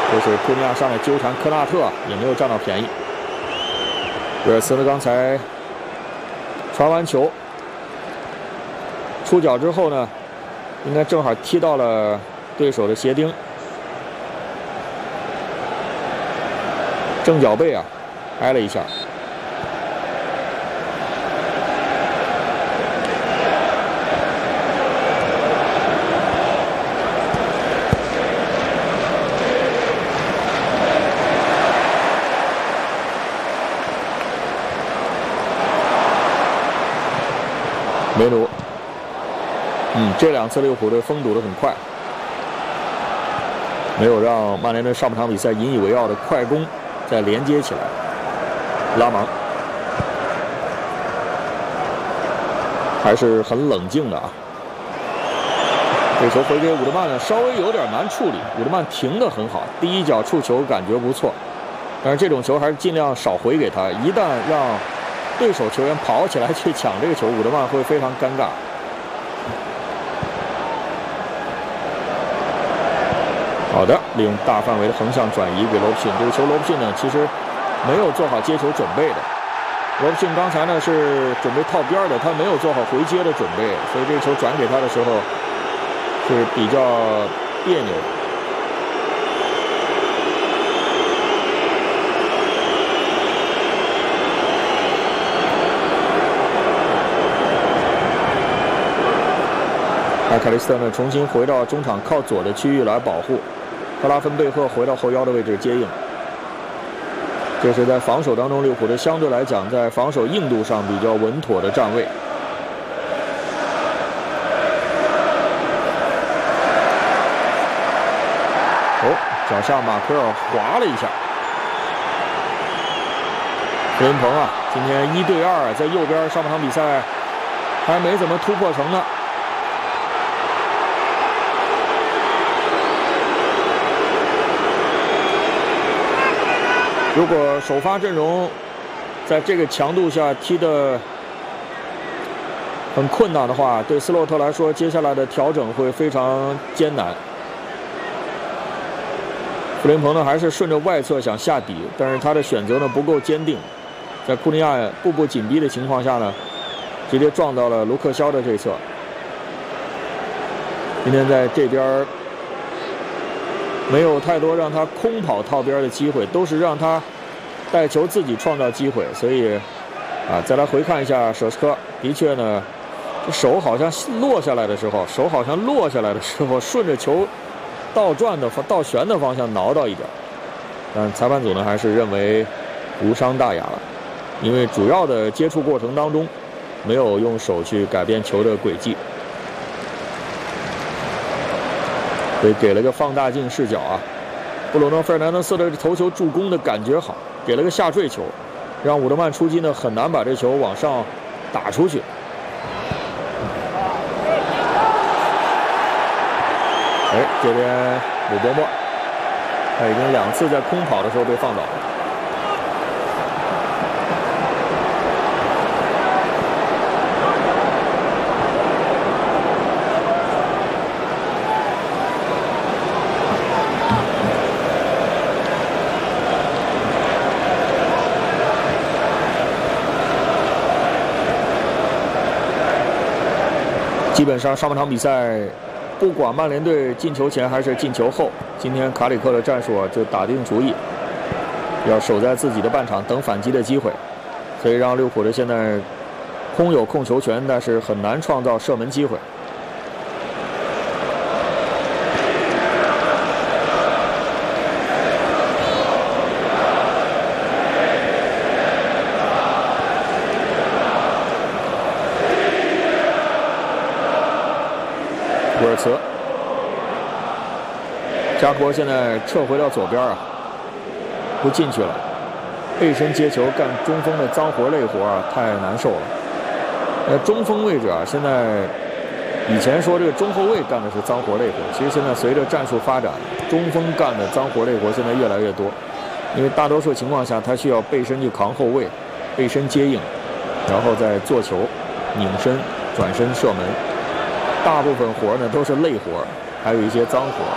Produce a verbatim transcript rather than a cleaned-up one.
就是库尼亚上来纠缠科纳特，也没有占到便宜。威尔茨呢，刚才传完球出脚之后呢，应该正好踢到了对手的鞋钉，正脚背啊挨了一下。 梅努，嗯，这两次利物浦队封堵得很快，没有让曼联队上半场比赛引以为傲的快攻再连接起来。拉芒还是很冷静的啊。这球回给伍德曼呢，稍微有点难处理，伍德曼停得很好，第一脚触球感觉不错，但是这种球还是尽量少回给他，一旦让 对手球员跑起来去抢这个球，伍德曼会非常尴尬。好的，利用大范围的横向转移给罗布逊。这个球罗布逊呢，其实没有做好接球准备的。罗布逊刚才呢是准备套边的，他没有做好回接的准备，所以这个球转给他的时候是比较别扭的。 那凯利斯特呢，重新回到中场靠左的区域来保护，克拉芬贝赫回到后腰的位置接应。这是在防守当中，利物浦的相对来讲在防守硬度上比较稳妥的站位。哦，脚下马奎尔滑了一下。弗林彭啊，今天一对二，在右边上半场比赛还没怎么突破成呢。 如果首发阵容在这个强度下踢得很困难的话，对斯洛特来说，接下来的调整会非常艰难。弗林彭呢，还是顺着外侧想下底，但是他的选择呢不够坚定，在库尼亚步步紧逼的情况下呢，直接撞到了卢克肖的这侧。今天在这边 没有太多让他空跑套边的机会，都是让他带球自己创造机会。所以，啊，再来回看一下舍斯科，的确呢，这手好像落下来的时候，手好像落下来的时候，顺着球倒转的倒旋的方向挠到一点，但裁判组呢还是认为无伤大雅了，因为主要的接触过程当中没有用手去改变球的轨迹。 所以给了个放大镜视角啊，布鲁诺·费尔南德斯的头球助攻的感觉好，给了个下坠球，让伍德曼出击呢很难把这球往上打出去。哎，这边鲁伯莫，他已经两次在空跑的时候被放倒了。 基本上上半场比赛，不管曼联队进球前还是进球后，今天卡里克的战术啊就打定主意，要守在自己的半场等反击的机会，所以让利物浦队现在空有控球权，但是很难创造射门机会。威尔茨，加科现在撤回到左边啊，不进去了。背身接球干中锋的脏活累活啊，太难受了。呃，中锋位置啊，现在以前说这个中后卫干的是脏活累活，其实现在随着战术发展，中锋干的脏活累活现在越来越多，因为大多数情况下他需要背身去扛后卫，背身接应，然后再做球、拧身、转身射门。 大部分活呢都是累活，还有一些脏活。